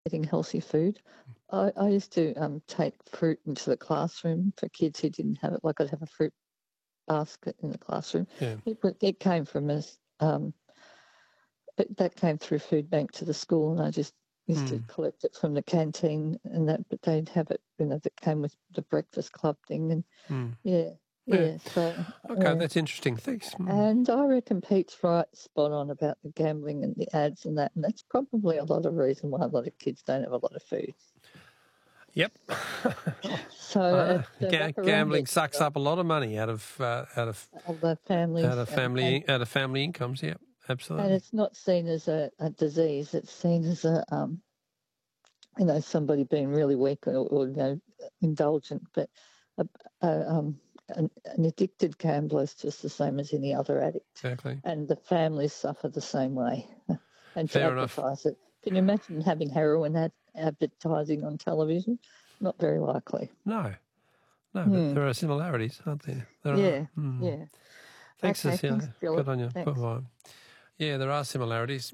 eating healthy food. I used to take fruit into the classroom for kids who didn't have it. Like I'd have a fruit basket in the classroom. Yeah. It came from us. That came through food bank to the school, and I just used to collect it from the canteen, and that. But they'd have it, that came with the breakfast club thing, and yeah. So okay, that's interesting. Thanks. And I reckon Pete's right, spot on about the gambling and the ads and that's probably a lot of reason why a lot of kids don't have a lot of food. Yep. So gambling sucks up a lot of money out of families, family incomes. Yep, absolutely. And it's not seen as a disease; it's seen as a somebody being really weak or indulgent. But an addicted gambler is just the same as any other addict. Exactly. And the families suffer the same way. And Fair to advertise it. Can you imagine having heroin advertising on television? Not very likely. No, but there are similarities, aren't there? Yeah. Thanks, Cecilia. Thanks, Philip. Good on you. Bye-bye. Yeah, there are similarities.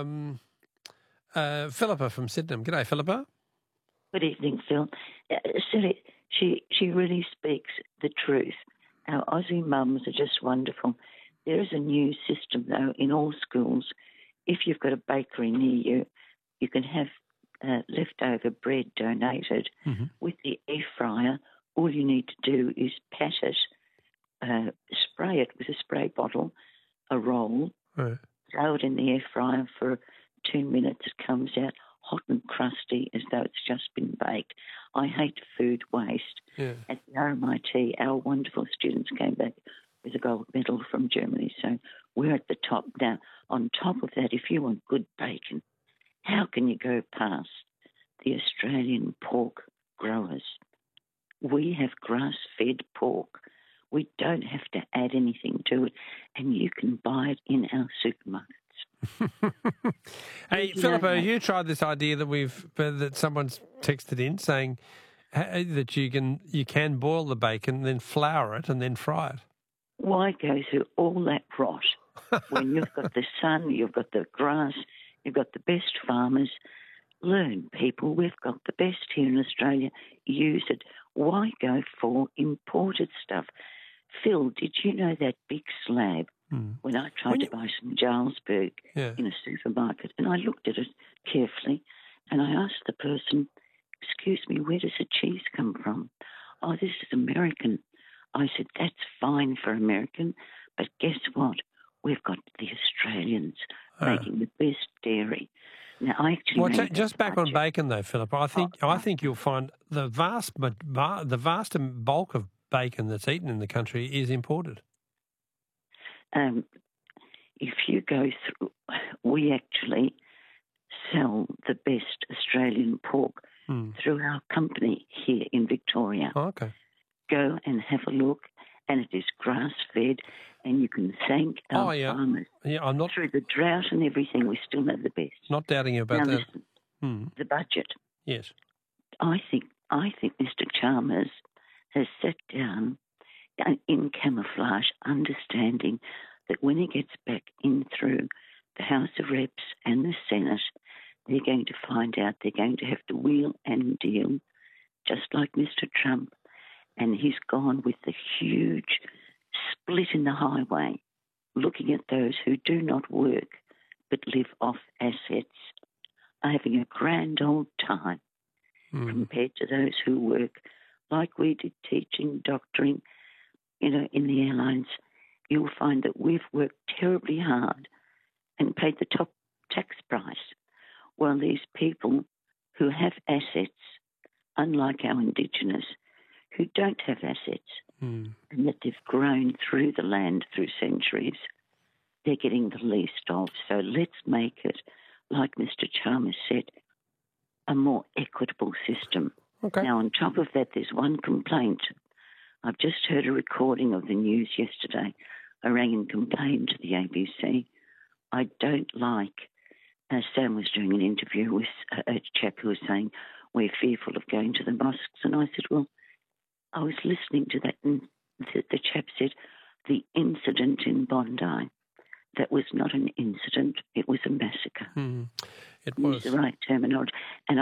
Philippa from Sydenham. G'day, Philippa. Good evening, Phil. Silly, she really speaks the truth. Our Aussie mums are just wonderful. There is a new system, though, in all schools. If you've got a bakery near you, you can have leftover bread donated with the air fryer. All you need to do is pat it, spray it with a spray bottle, a roll, throw it in the air fryer for 2 minutes. It comes out hot and crusty as though it's just been baked. I hate food waste. Yeah. At the RMIT, our wonderful students came back with a gold medal from Germany, so we're at the top. Now, on top of that, if you want good bacon, how can you go past the Australian pork growers? We have grass-fed pork. We don't have to add anything to it, and you can buy it in our supermarkets. Hey, Philippa, you tried this idea that someone's texted in saying that you can boil the bacon, then flour it, and then fry it. Why go through all that rot when you've got the sun, you've got the grass, you've got the best farmers? Learn, people. We've got the best here in Australia. Use it. Why go for imported stuff? Phil, did you know that big slab when I tried to buy some Jarlsberg in a supermarket, and I looked at it carefully and I asked the person, excuse me, where does the cheese come from? Oh, this is American. I said, that's fine for American, but guess what? We've got the Australians making the best dairy. Now, I actually just back on bacon, though, Philip. I think you'll find the vast bulk of bacon that's eaten in the country is imported. If you go through, we actually sell the best Australian pork through our company here in Victoria. Oh, okay. Go and have a look, and it is grass-fed, and you can thank our farmers. Yeah, I'm not through the drought and everything. We still have the best. Not doubting you about that. Listen, the budget. Yes, I think Mr. Chalmers has sat down in camouflage, understanding that when he gets back in through the House of Reps and the Senate, they're going to find out they're going to have to wheel and deal, just like Mr. Trump. And he's gone with the huge split in the highway, looking at those who do not work but live off assets, are having a grand old time compared to those who work like we did, teaching, doctoring, in the airlines. You'll find that we've worked terribly hard and paid the top tax price, while these people who have assets, unlike our Indigenous, who don't have assets and that they've grown through the land through centuries, they're getting the least of. So let's make it, like Mr. Chalmers said, a more equitable system. Okay. Now, on top of that, there's one complaint. I've just heard a recording of the news yesterday. I rang and complained to the ABC. I don't like, Sam was doing an interview with a chap who was saying, we're fearful of going to the mosques. And I said, well, I was listening to that, and the chap said, the incident in Bondi. that was not an incident, it was a massacre. It was. Use the right terminology. And